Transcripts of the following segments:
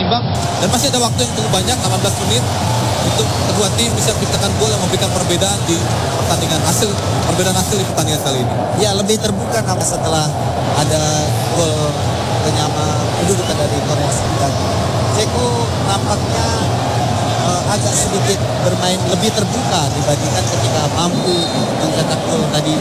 imbang dan masih ada waktu yang cukup banyak, 18 menit untuk kedua tim bisa menciptakan gol yang memberikan perbedaan di pertandingan perbedaan hasil di pertandingan kali ini. Ya, lebih terbuka setelah ada gol penyama kedudukan dari Korea Selatan. Ceko nampaknya agak sedikit bermain lebih terbuka dibandingkan ketika mampu mencetak gol tadi,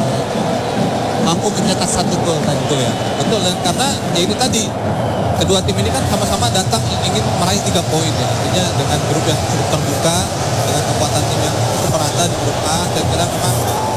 mampu mencetak satu gol tadi. Betul ya, betul, dan karena ya itu tadi kedua tim ini kan sama-sama datang ingin meraih 3 poin ya. Artinya dengan grup yang cukup terbuka, dengan kekuatan tim yang cukup merata di grup A, saya kira memang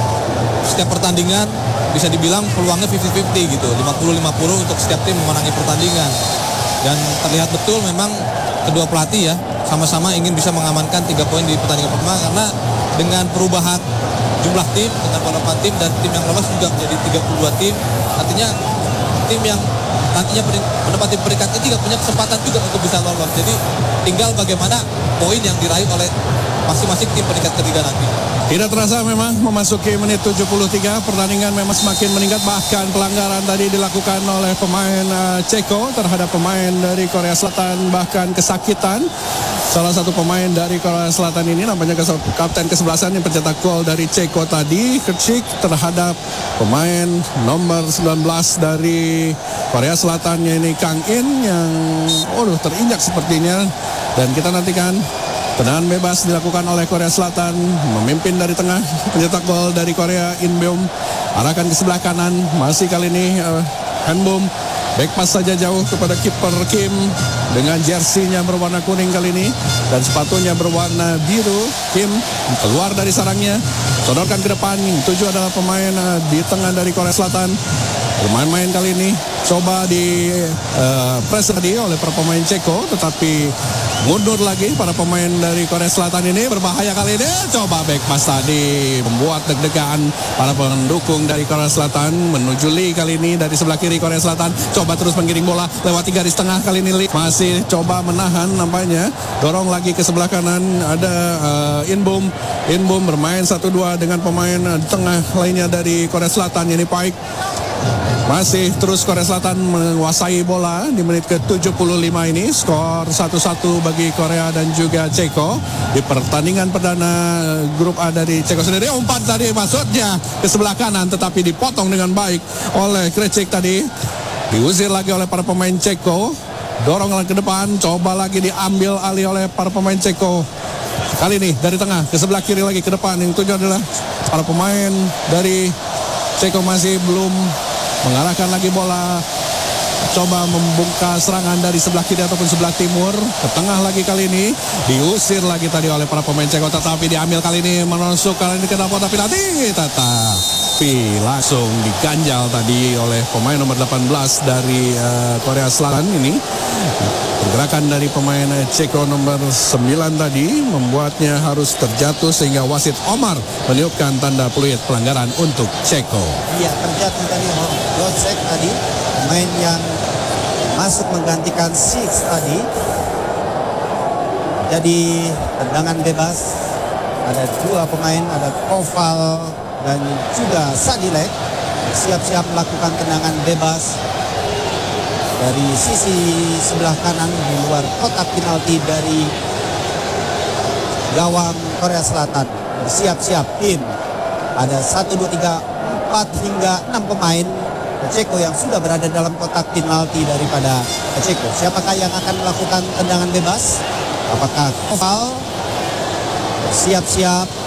setiap pertandingan bisa dibilang peluangnya 50-50 gitu, 50-50 untuk setiap tim memenangi pertandingan. Dan terlihat betul memang kedua pelatih ya sama-sama ingin bisa mengamankan 3 poin di pertandingan pertama, karena dengan perubahan jumlah tim, dengan penempatan tim dan tim yang lolos juga menjadi 32 tim, artinya tim yang nantinya menempati peringkat ketiga punya kesempatan juga untuk bisa lolos. Jadi tinggal bagaimana poin yang diraih oleh masing-masing tim peringkat ketiga nanti. Tidak terasa memang memasuki menit 73, pertandingan memang semakin meningkat, bahkan pelanggaran tadi dilakukan oleh pemain Ceko terhadap pemain dari Korea Selatan, bahkan kesakitan. Salah satu pemain dari Korea Selatan ini nampaknya kapten ke-11 yang pencetak gol dari Ceko tadi, Kercik, terhadap pemain nomor 19 dari Korea Selatan ini Kang In yang terinjak sepertinya. Dan kita nantikan tendangan bebas dilakukan oleh Korea Selatan, memimpin dari tengah, pencetak gol dari Korea In Beom, arahkan ke sebelah kanan, masih kali ini Han Bum, back pass saja jauh kepada kiper Kim dengan jersinya berwarna kuning kali ini dan sepatunya berwarna biru. Kim keluar dari sarangnya, sodorkan ke depan, tujuh adalah pemain di tengah dari Korea Selatan. Bermain-main kali ini coba di press tadi oleh para pemain Ceko, tetapi mundur lagi para pemain dari Korea Selatan ini. Berbahaya kali ini, coba back pass tadi membuat deg-degan para pendukung dari Korea Selatan. Menuju Lee kali ini dari sebelah kiri Korea Selatan, coba terus menggiring bola lewati garis tengah. Kali ini Lee masih coba menahan, nampaknya dorong lagi ke sebelah kanan. Ada In Bum bermain 1-2 dengan pemain tengah lainnya dari Korea Selatan, ini Paik. Masih terus Korea Selatan menguasai bola di menit ke-75 ini. Skor 1-1 bagi Korea dan juga Ceko di pertandingan perdana grup A dari Ceko sendiri. Umpan tadi maksudnya ke sebelah kanan, tetapi dipotong dengan baik oleh Krecik tadi. Diusir lagi oleh para pemain Ceko. Dorong ke depan, coba lagi diambil alih oleh para pemain Ceko. Kali ini dari tengah ke sebelah kiri lagi ke depan. Yang tujuh adalah para pemain dari Ceko masih belum mengarahkan lagi bola, coba membuka serangan dari sebelah kiri ataupun sebelah timur. Ke tengah lagi kali ini, diusir lagi tadi oleh para pemain Ceko, tetapi diambil kali ini, menusuk kali ini ke dalam kotak penalti, tetapi langsung diganjal tadi oleh pemain nomor 18 dari Korea Selatan ini. Pergerakan dari pemain Ceko nomor 9 tadi membuatnya harus terjatuh sehingga wasit Omar meniupkan tanda peluit pelanggaran untuk Ceko. Iya, terjatuh tadi Josek tadi, pemain yang masuk menggantikan Six tadi. Jadi tendangan bebas, ada dua pemain, ada Koval dan juga Sadilek siap-siap melakukan tendangan bebas dari sisi sebelah kanan di luar kotak penalti dari gawang Korea Selatan. Siap-siap tim, ada 1, 2, 3, 4 hingga 6 pemain Ceko yang sudah berada dalam kotak penalti daripada Ceko. Siapakah yang akan melakukan tendangan bebas? Apakah Koval? Siap-siap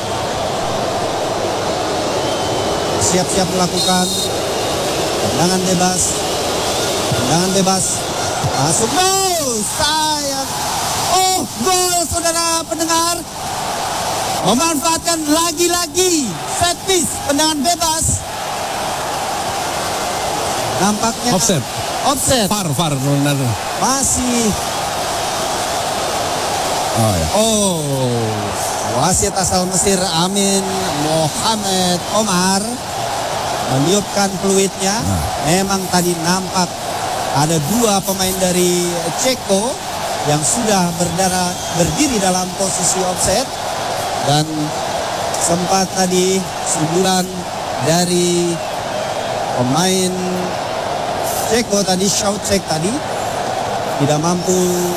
melakukan tendangan bebas. Tendangan bebas, masuk gol, sayang. Oh, gol saudara pendengar. Memanfaatkan lagi-lagi set piece, tendangan bebas. Nampaknya Offset. Far benar. Masih. Oh ya. Wasit asal Mesir Amin Mohamed Omar meniupkan peluitnya. Memang tadi nampak ada dua pemain dari Ceko yang sudah berdiri dalam posisi offset, dan sempat tadi sundulan dari pemain Ceko tadi, Shaucek tadi tidak mampu